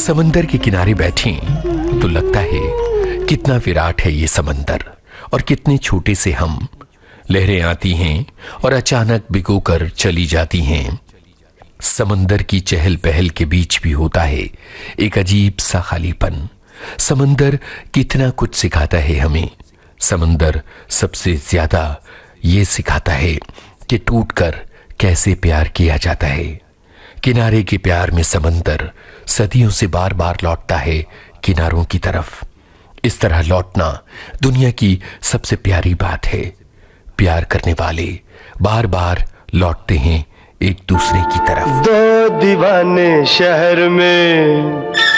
समंदर के किनारे बैठे तो लगता है कितना विराट है ये समंदर और कितने छोटे से हम। लहरें आती हैं और अचानक भिगोकर चली जाती हैं। समंदर की चहल पहल के बीच भी होता है एक अजीब सा खालीपन। समंदर कितना कुछ सिखाता है हमें। समंदर सबसे ज्यादा ये सिखाता है कि टूटकर कैसे प्यार किया जाता है। किनारे के प्यार में समंदर सदियों से बार बार लौटता है किनारों की तरफ। इस तरह लौटना दुनिया की सबसे प्यारी बात है। प्यार करने वाले बार बार लौटते हैं एक दूसरे की तरफ। दो दीवाने शहर में